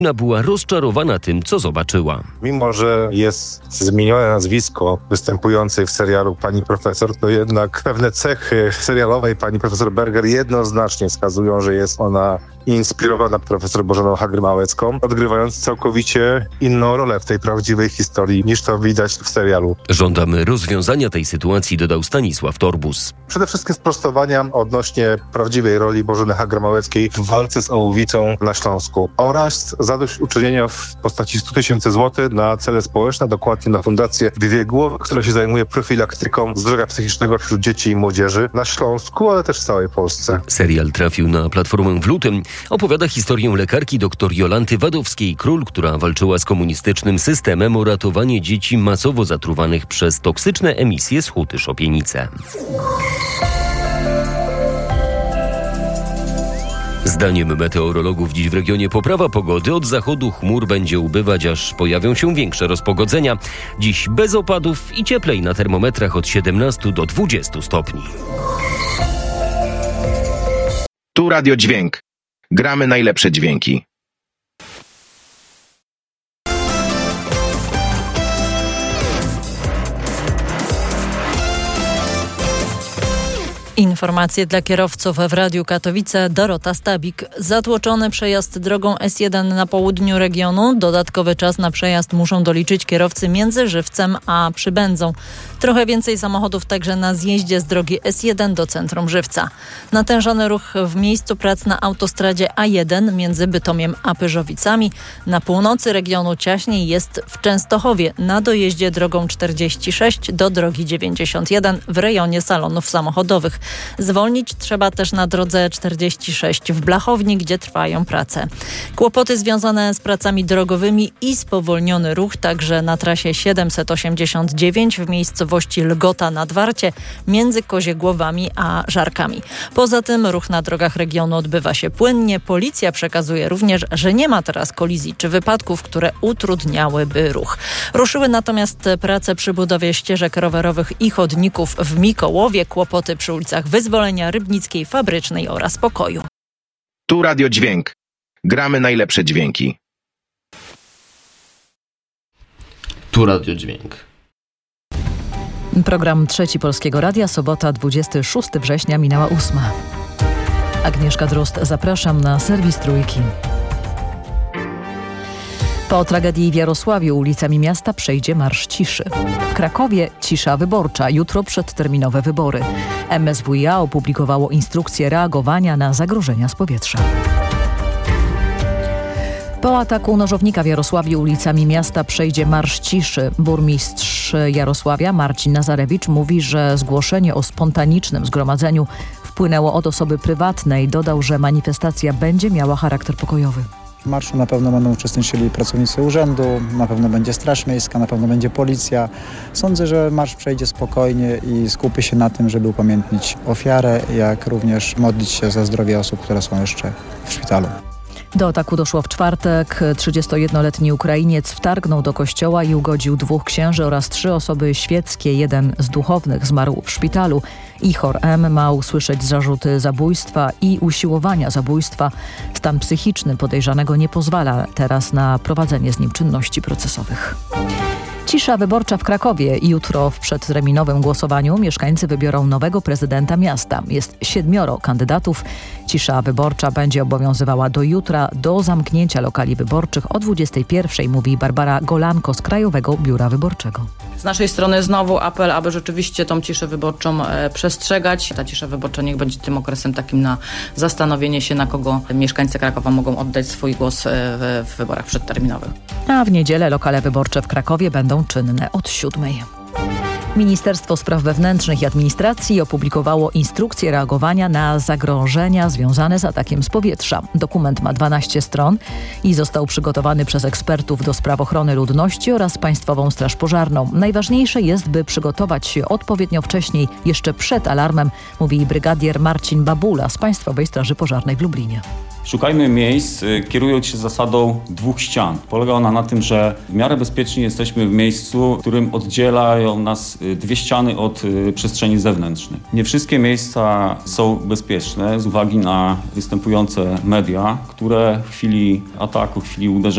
była rozczarowana tym, co zobaczyła. Mimo że jest zmienione nazwisko występującej w serialu pani profesor, to jednak pewne cechy serialowej pani profesor Berger jednoznacznie wskazują, że jest ona inspirowana profesor Bożeną Hagr-Małecką, odgrywając całkowicie inną rolę w tej prawdziwej historii, niż to widać w serialu. Żądamy rozwiązania tej sytuacji, dodał Stanisław Torbus. Przede wszystkim sprostowania odnośnie prawdziwej roli Bożeny Hagr-Małeckiej w walce z ołowicą na Śląsku oraz zadośćuczynienia w postaci 100 000 złotych na cele społeczne, dokładnie na Fundację Dwie Głowy, która się zajmuje profilaktyką zdrowia psychicznego wśród dzieci i młodzieży na Śląsku, ale też w całej Polsce. Serial trafił na platformę w lutym. Opowiada historię lekarki dr Jolanty Wadowskiej-Król, która walczyła z komunistycznym systemem o ratowanie dzieci masowo zatruwanych przez toksyczne emisje z huty Szopienice. Zdaniem meteorologów dziś w regionie poprawa pogody. Od zachodu chmur będzie ubywać, aż pojawią się większe rozpogodzenia. Dziś bez opadów i cieplej, na termometrach od 17 do 20 stopni. Tu Radio Dźwięk. Gramy najlepsze dźwięki. Informacje dla kierowców w Radiu Katowice. Dorota Stabik. Zatłoczony przejazd drogą S1 na południu regionu. Dodatkowy czas na przejazd muszą doliczyć kierowcy między Żywcem a Przybędzą. Trochę więcej samochodów także na zjeździe z drogi S1 do centrum Żywca. Natężony ruch w miejscu prac na autostradzie A1 między Bytomiem a Pyrzowicami. Na północy regionu ciaśniej jest w Częstochowie na dojeździe drogą 46 do drogi 91 w rejonie salonów samochodowych. Zwolnić trzeba też na drodze 46 w Blachowni, gdzie trwają prace. Kłopoty związane z pracami drogowymi i spowolniony ruch także na trasie 789 w miejscowości Lgota nad Warcie między Koziegłowami a Żarkami. Poza tym ruch na drogach regionu odbywa się płynnie. Policja przekazuje również, że nie ma teraz kolizji czy wypadków, które utrudniałyby ruch. Ruszyły natomiast prace przy budowie ścieżek rowerowych i chodników w Mikołowie. Kłopoty przy ulicach Wyzwolenia, Rybnickiej, Fabrycznej oraz Pokoju. Tu Radio Dźwięk. Gramy najlepsze dźwięki. Tu Radio Dźwięk. Program Trzeci Polskiego Radia, sobota 26 września, minęła 8. Agnieszka Drozd, zapraszam na serwis Trójki. Po tragedii w Jarosławiu ulicami miasta przejdzie Marsz Ciszy. W Krakowie cisza wyborcza, jutro przedterminowe wybory. MSWiA opublikowało instrukcję reagowania na zagrożenia z powietrza. Po ataku nożownika w Jarosławiu ulicami miasta przejdzie Marsz Ciszy. Burmistrz Jarosławia Marcin Nazarewicz mówi, że zgłoszenie o spontanicznym zgromadzeniu wpłynęło od osoby prywatnej. Dodał, że manifestacja będzie miała charakter pokojowy. W marszu na pewno będą uczestniczyli pracownicy urzędu, na pewno będzie Straż Miejska, na pewno będzie policja. Sądzę, że marsz przejdzie spokojnie i skupi się na tym, żeby upamiętnić ofiarę, jak również modlić się za zdrowie osób, które są jeszcze w szpitalu. Do ataku doszło w czwartek. 31-letni Ukrainiec wtargnął do kościoła i ugodził 2 księży oraz 3 osoby świeckie. Jeden z duchownych zmarł w szpitalu. Ichor M. ma usłyszeć zarzuty zabójstwa i usiłowania zabójstwa. Stan psychiczny podejrzanego nie pozwala teraz na prowadzenie z nim czynności procesowych. Cisza wyborcza w Krakowie. Jutro w przedterminowym głosowaniu mieszkańcy wybiorą nowego prezydenta miasta. Jest 7 kandydatów. Cisza wyborcza będzie obowiązywała do jutra, do zamknięcia lokali wyborczych o 21:00, mówi Barbara Golanko z Krajowego Biura Wyborczego. Z naszej strony znowu apel, aby rzeczywiście tą ciszę wyborczą przestrzegać. Ta cisza wyborcza niech będzie tym okresem takim na zastanowienie się, na kogo mieszkańcy Krakowa mogą oddać swój głos w wyborach przedterminowych. A w niedzielę lokale wyborcze w Krakowie będą czynne od 7:00. Ministerstwo Spraw Wewnętrznych i Administracji opublikowało instrukcję reagowania na zagrożenia związane z atakiem z powietrza. Dokument ma 12 stron i został przygotowany przez ekspertów do spraw ochrony ludności oraz Państwową Straż Pożarną. Najważniejsze jest, by przygotować się odpowiednio wcześniej, jeszcze przed alarmem, mówi brygadier Marcin Babula z Państwowej Straży Pożarnej w Lublinie. Szukajmy miejsc, kierując się zasadą 2 ścian. Polega ona na tym, że w miarę bezpiecznie jesteśmy w miejscu, w którym oddzielają nas 2 ściany od przestrzeni zewnętrznej. Nie wszystkie miejsca są bezpieczne z uwagi na występujące media, które w chwili ataku, w chwili uderzenia